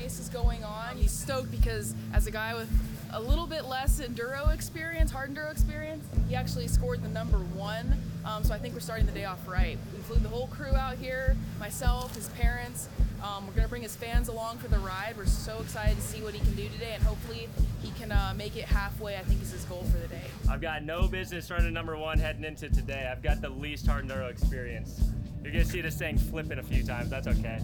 race is going on. He's stoked because as a guy with a little bit less enduro experience, hard enduro experience, he actually scored the #1. So I think we're starting the day off right. We flew the whole crew out here, myself, his parents. We're gonna bring his fans along for the ride. We're so excited to see what he can do today, and hopefully he can make it halfway, I think is his goal for the day. I've got no business running #1 heading into today. I've got the least hard enduro experience. You're gonna see this thing flipping a few times, that's okay.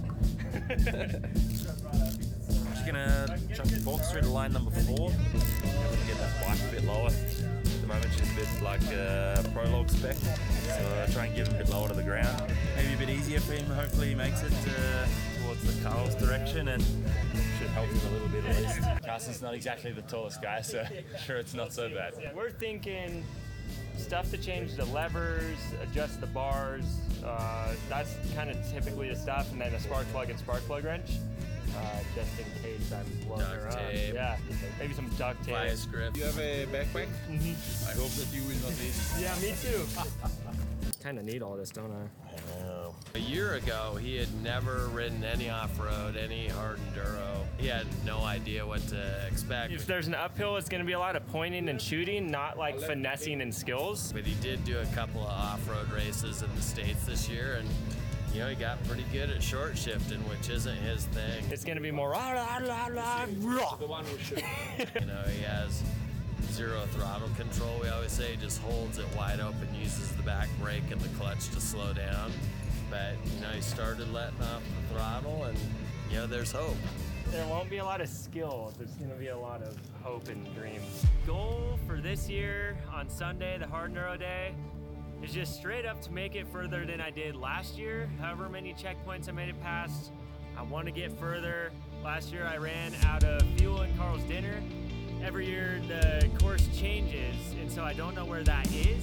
Just gonna chuck the box through to line #4. Get that bike a bit lower. At the moment she's a bit like prologue spec, so try and give him a bit lower to the ground. Maybe a bit easier for him, hopefully he makes it towards the Carl's direction and should help him a little bit at least. Carson's not exactly the tallest guy, so sure it's not so bad. We're thinking stuff to change the levers, adjust the bars, that's kind of typically the stuff, and then a spark plug and spark plug wrench. Just in case I'm blowing her up. tape. Yeah, maybe some duct tape. Bias grip. You have a backpack? Mm-hmm. I hope that you will not need it. Yeah, me too. Kind of need all this, don't I? A year ago, he had never ridden any off-road, any hard enduro. He had no idea what to expect. If there's an uphill, it's going to be a lot of pointing and shooting, not like finessing and skills. But he did do a couple of off-road races in the States this year, and you know, he got pretty good at short shifting, which isn't his thing. It's going to be more The one who should. You know, he has zero throttle control, we always say. He just holds it wide open, uses the back brake and the clutch to slow down. But, you know, he started letting off the throttle, and, you know, there's hope. There won't be a lot of skill. There's going to be a lot of hope and dreams. Goal for this year on Sunday, the hard enduro day, is just straight up to make it further than I did last year. However many checkpoints I made it past, I want to get further. Last year I ran out of fuel in Carl's dinner. Every year the course changes, and so I don't know where that is.